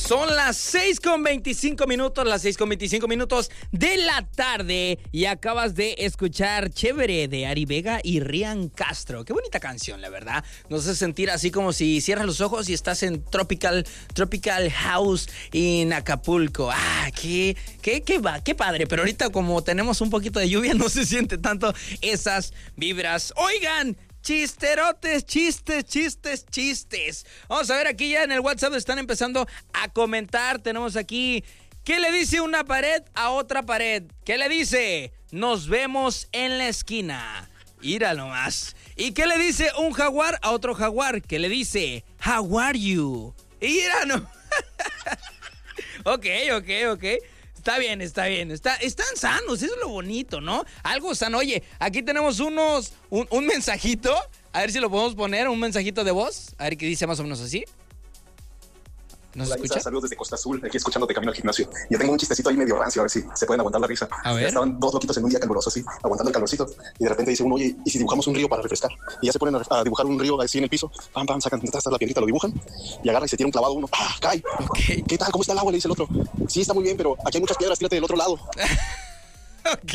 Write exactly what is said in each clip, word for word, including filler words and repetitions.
Son las seis con veinticinco minutos, las seis con veinticinco minutos de la tarde y acabas de escuchar Chévere de Ari Vega y Rian Castro. Qué bonita canción, la verdad. Nos hace sentir así como si cierras los ojos y estás en Tropical, Tropical House en Acapulco. Ah, qué, qué, qué, va, qué padre. Pero ahorita como tenemos un poquito de lluvia no se siente tanto esas vibras. Oigan, chisterotes, chistes, chistes, chistes. Vamos a ver, aquí ya en el WhatsApp están empezando a comentar. Tenemos aquí, ¿qué le dice una pared a otra pared? ¿Qué le dice? Nos vemos en la esquina. Ira nomás. ¿Y qué le dice un jaguar a otro jaguar? ¿Qué le dice? How are you? Ira no. Ok, ok, ok. Está bien, está bien. Está, están sanos, eso es lo bonito, ¿no? Algo sano. Oye, aquí tenemos unos, un, un mensajito. A ver si lo podemos poner, un mensajito de voz. A ver qué dice más o menos así. ¿Nos Hola, escucha? Isa, saludos desde Costa Azul, aquí escuchándote camino al gimnasio. Yo tengo un chistecito ahí medio rancio, a ver si se pueden aguantar la risa. A ver. Estaban dos loquitos en un día caluroso, así, aguantando el calorcito. Y de repente dice uno, oye, ¿y si dibujamos un río para refrescar? Y ya se ponen a, a dibujar un río así en el piso. Pam, pam, sacan hasta la piedrita, lo dibujan. Y agarra y se tira un clavado uno. ¡Ah, cae! Okay. ¿Qué tal? ¿Cómo está el agua? Le dice el otro. Sí, está muy bien, pero aquí hay muchas piedras, tírate del otro lado. Ok.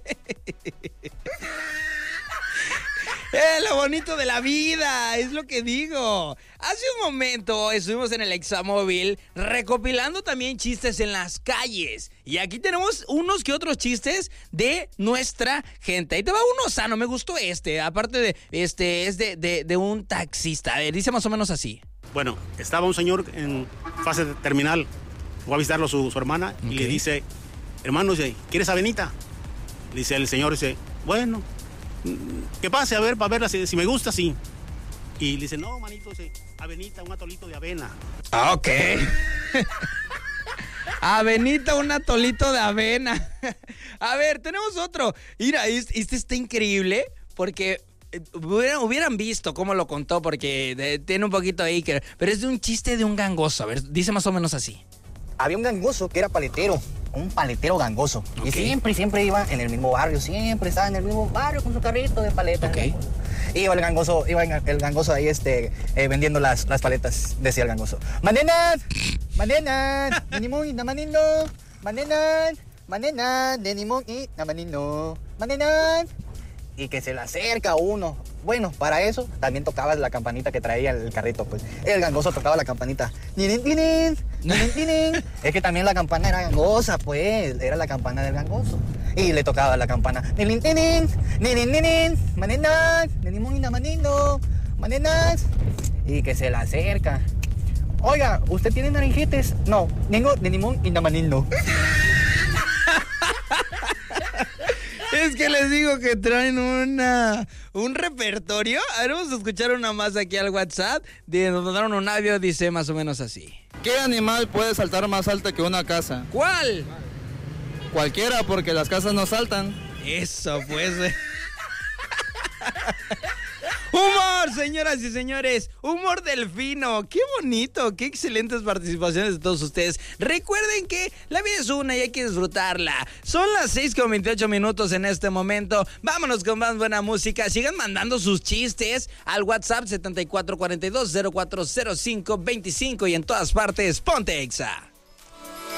Es lo bonito de la vida, es lo que digo. Hace un momento estuvimos en el Examóvil recopilando también chistes en las calles. Y aquí tenemos unos que otros chistes de nuestra gente. Ahí te va uno sano, me gustó este. Aparte de, este, es de, de, de un taxista. A ver, dice más o menos así. Bueno, estaba un señor en fase terminal. Fue a visitarlo su, su hermana y okay. Le dice, hermano, dice, ¿quieres avenita? Dice el señor, dice, bueno, que pase a ver, para verla si, si me gusta, sí. Y le dice, no, manito, dice, avenita, un atolito de avena. Ah, ok. Avenita, un atolito de avena. A ver, tenemos otro. Mira, este está increíble porque hubieran, hubieran visto cómo lo contó porque de, tiene un poquito ahí, que, pero es de un chiste de un gangoso. A ver, dice más o menos así. Había un gangoso que era paletero, un paletero gangoso. Okay. Y siempre, siempre iba en el mismo barrio, siempre estaba en el mismo barrio con su carrito de paletas. Okay. Iba el gangoso, iba el gangoso ahí este, eh, vendiendo las, las paletas, decía el gangoso. ¡Manenas! ¡Manenas! ¡Denimón y namanino! ¡Manenas! ¡Manenas! ¡Denimón y namanino! ¡Manenas! Y que se le acerca uno. Bueno, para eso también tocaba la campanita que traía el carrito, pues. El gangoso tocaba la campanita. ¡Ninin, ninin! ¡Ninin, ninin! Es que también la campana era gangosa, pues. Era la campana del gangoso. Y le tocaba la campana. ¡Ninin, ninin! ¡Ninin, ninin! ¡Manenas! ¡Nenimón y namanino! ¡Manenas! Y que se le acerca. Oiga, ¿usted tiene naranjetes? No, tengo nenimón y namanino. Es que les digo que traen una un repertorio. A ver, vamos a escuchar una más aquí al WhatsApp. De, nos mandaron un audio, dice más o menos así. ¿Qué animal puede saltar más alto que una casa? ¿Cuál? Cualquiera, porque las casas no saltan. Eso, pues. Humor, señoras y señores, humor delfino. Qué bonito, qué excelentes participaciones de todos ustedes. Recuerden que la vida es una y hay que disfrutarla. Son las seis con veintiocho minutos en este momento. Vámonos con más buena música. Sigan mandando sus chistes al WhatsApp setenta y cuatro cuarenta y dos cero cuatro cero cinco veinticinco y en todas partes, ponte Exa.